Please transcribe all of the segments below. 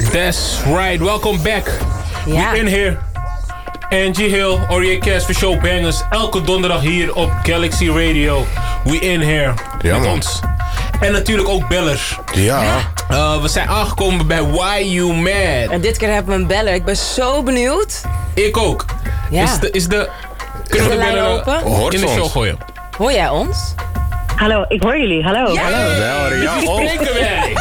That's right, welcome back. Ja. We in here. Angie Hill, Aurier Cash for Show Bangers. Elke donderdag hier op Galaxy Radio. We in here. Ja, met man. ons. En natuurlijk ook bellers. Ja. We zijn aangekomen bij Why You Mad. En dit keer hebben we een beller. Ik ben zo benieuwd. Ik ook. Ja. Kunnen we de lijn beller open? Hoort in de ons. show gooien? Hoor jij ons? Hallo, ik hoor jullie. Hallo. Ja. Hallo. Wel, ja. Wie spreken wij?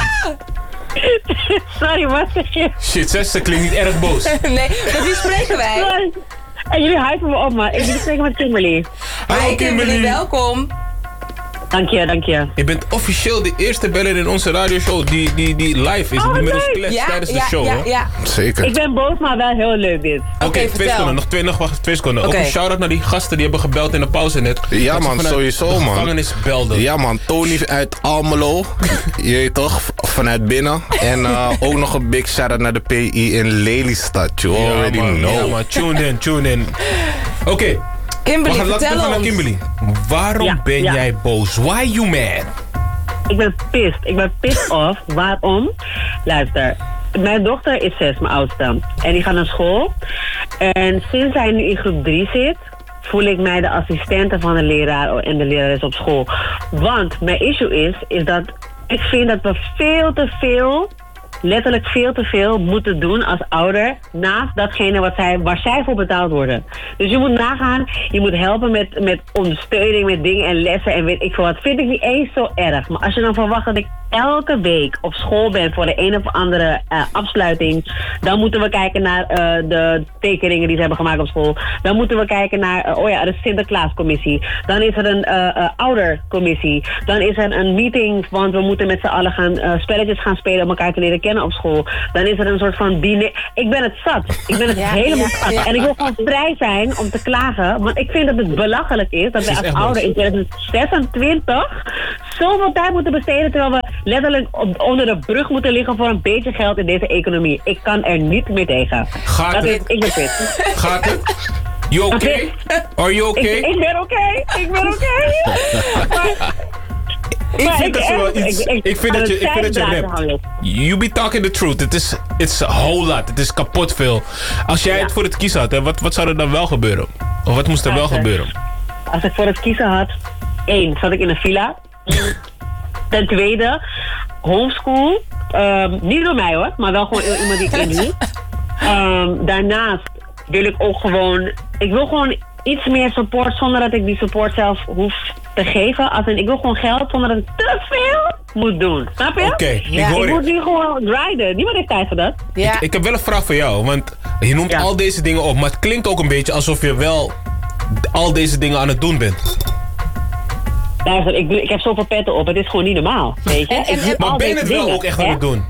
Sorry, wat zeg je? Shit, ze klinkt niet erg boos. Nee, met wie spreken wij? Sorry. En jullie hypen me op, maar ik moet spreken met Kimberly. Hallo Kimberly. Welkom. Dank je, dank je. Je bent officieel de eerste beller in onze radioshow die live is. Oh, Die middels leuk. kletst tijdens de show. ja, hoor. ja. Zeker. Ik ben boos, maar wel heel leuk dit. Oké, 2 vertel. seconden. Nog 2 seconden. Oké. Ook een shout-out naar die gasten die hebben gebeld in de pauze net. Ja, Dat ze man, vanuit sowieso, de man. gevangenis belden. Ja, man, Tony uit Almelo. Je weet toch, vanuit binnen. En ook nog een big shout-out naar de PI in Lelystad. You already know. Ja, man. Tune in. Oké. Kimberly, Laten we vertel terug naar ons. Kimberly. Waarom Ja, ben ja. jij boos? Why you mad? Ik ben pissed. Ik ben pissed off. Waarom? Luister. Mijn dochter is 6, mijn oudste. En die gaat naar school. En sinds hij nu in groep 3 zit, voel ik mij de assistente van de leraar en de lerares op school. Want mijn issue is dat ik vind dat we veel te veel, letterlijk veel te veel moeten doen als ouder naast datgene waar zij voor betaald worden. Dus je moet nagaan, je moet helpen met ondersteuning, met dingen en lessen en weet ik veel wat. Vind ik niet eens zo erg. Maar als je dan verwacht dat ik elke week op school ben voor de een of andere afsluiting, dan moeten we kijken naar de tekeningen die ze hebben gemaakt op school. Dan moeten we kijken naar, de Sinterklaascommissie. Dan is er een oudercommissie. Dan is er een meeting, want we moeten met z'n allen gaan spelletjes gaan spelen om elkaar te leren kennen op school. Dan is er een soort van diner. Ik ben het zat. Ik ben het helemaal zat. ja. En ik wil gewoon vrij zijn om te klagen, want ik vind dat het belachelijk is dat wij is als echt ouder in boos. 2026 zoveel tijd moeten besteden terwijl we letterlijk onder de brug moeten liggen voor een beetje geld in deze economie. Ik kan er niet meer tegen. Gaat Dat het? is, ik ben pissed. Gaat het? You okay? Are you okay? Ik ben oké. Ik ben oké. Ik vind dat ze wel iets. Ik vind dat je rapt. You be talking the truth. It's a whole lot. Het is kapot veel. Als jij het voor het kiezen had, hè, wat zou er dan wel gebeuren? Of wat moest er wel gebeuren? Als ik voor het kiezen had, 1, zat ik in een villa. Ten tweede, homeschool. Niet door mij hoor, maar wel gewoon iemand die ik ken nu. Daarnaast wil ik ook gewoon, ik wil gewoon iets meer support zonder dat ik die support zelf hoef te geven. Ik wil gewoon geld zonder dat ik te veel moet doen. Snap je? Oké, ik hoor Ik je. moet nu gewoon grinden. Niemand heeft tijd voor dat. Ja. Ik heb wel een vraag voor jou, want je noemt Ja. al deze dingen op, maar het klinkt ook een beetje alsof je wel al deze dingen aan het doen bent. Luister, ik heb zoveel petten op. Het is gewoon niet normaal. Weet je? Ik doe Maar al ben je deze het wel dingen, ook echt hè? aan het doen?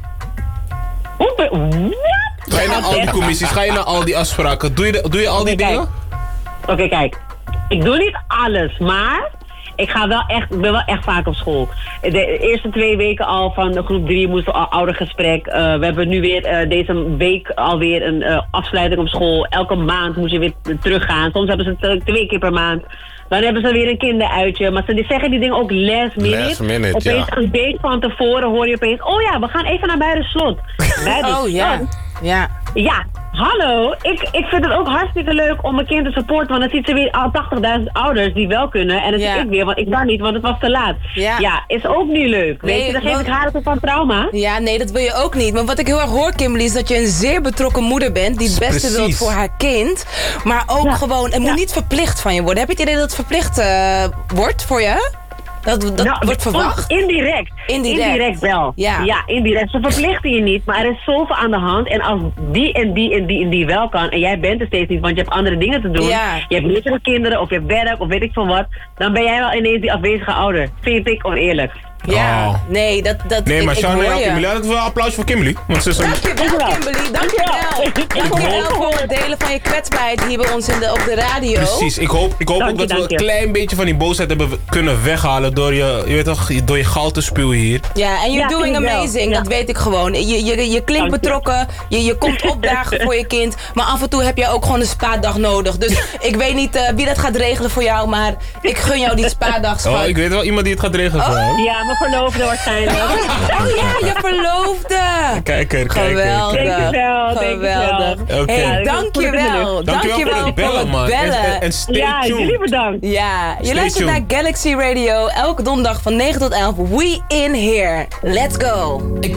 Wat? Ga je naar al die commissies, ga je naar al die afspraken, doe je al die Oké, kijk. dingen? Oké, kijk. Ik doe niet alles, maar ik ben wel echt vaak op school. De eerste 2 weken al van de groep 3 moesten we al oudergesprek. We hebben nu weer deze week alweer een afsluiting op school. Elke maand moet je weer teruggaan. Soms hebben ze het 2 keer per maand. Dan hebben ze weer een kinderuitje. Maar ze zeggen die dingen ook last minute. Last minute, opeens ja. een week van tevoren hoor je opeens, oh ja, we gaan even naar Buitenslot. Oh ja. Ja. Ja, hallo. Ik vind het ook hartstikke leuk om mijn kind te supporten. Want dan ziet ze weer al 80.000 ouders die wel kunnen. En dan Ja. zit ik weer, want ik kan niet, want het was te laat. Ja. Is ook niet leuk. Weet Nee, je, dan geef want- ik haar het van trauma. Ja, nee, dat wil je ook niet. Maar wat ik heel erg hoor, Kimberly, is dat je een zeer betrokken moeder bent. Die het beste Precies. wilt voor haar kind. Maar ook gewoon, het moet niet verplicht van je worden. Heb je het idee dat het verplicht wordt voor je? Dat Nou, wordt verwacht? Indirect. Indirect wel. Ja. Indirect. Ze verplichten je niet, maar er is zoveel aan de hand. En als die en die en die en die wel kan, en jij bent er steeds niet, want je hebt andere dingen te doen. Ja. Je hebt meerdere kinderen, of je hebt werk, of weet ik veel wat. Dan ben jij wel ineens die afwezige ouder. Vind ik oneerlijk. Ja, Oh. nee, dat Nee, maar ik Sean hoor en je. Kimberly, dat is wel een applaus voor Kimberly. Want ze is een... Dankjewel, Kimberly. Dankjewel. Dankjewel voor het delen van je kwetsbaarheid hier bij ons op de radio. Precies, ik hoop ook dat we dank je. een klein beetje van die boosheid hebben kunnen weghalen door je weet toch, door je gal te spuwen hier. Ja, en you're Ja, doing vind ik wel. amazing, Ja. dat weet ik gewoon. Je klinkt Dank je. betrokken, je komt opdagen voor je kind, maar af en toe heb je ook gewoon een spaardag nodig. Dus ik weet niet wie dat gaat regelen voor jou, maar ik gun jou die spaardag, schat. Oh, ik weet wel iemand die het gaat regelen voor jou. Ja, mijn verloofde waarschijnlijk. Oh ja, je verloofde. Kijker. Geweldig. Dankjewel. Oké. Hey, dankjewel. Dankjewel voor het bellen, man. En stay Ja, tuned. jullie bedankt. Ja, je Stay luistert naar tuned. Galaxy Radio. Elke donderdag van 9 tot 11. We in here. Let's go.